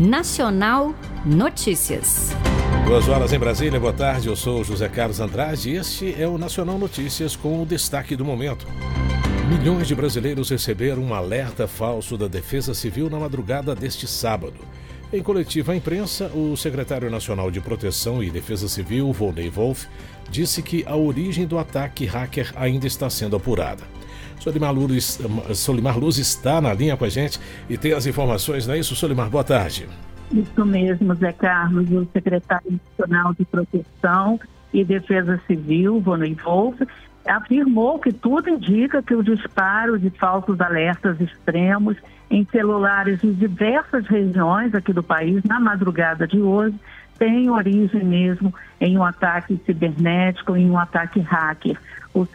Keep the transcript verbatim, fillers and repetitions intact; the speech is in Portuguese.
Nacional Notícias. Duas horas em Brasília, boa tarde, eu sou José Carlos Andrade e este é o Nacional Notícias com o destaque do momento. Milhões de brasileiros receberam um alerta falso da Defesa Civil na madrugada deste sábado. Em coletiva à imprensa, o secretário nacional de Proteção e Defesa Civil, Volney Wolff, disse que a origem do ataque hacker ainda está sendo apurada. Solimar Luz, Solimar Luz está na linha com a gente e tem as informações, não é isso, Solimar? Boa tarde. Isso mesmo, Zé Carlos, o secretário nacional de Proteção e Defesa Civil, Volney Wolff, afirmou que tudo indica que o disparo de falsos alertas extremos em celulares de diversas regiões aqui do país, na madrugada de hoje, tem origem mesmo em um ataque cibernético, em um ataque hacker.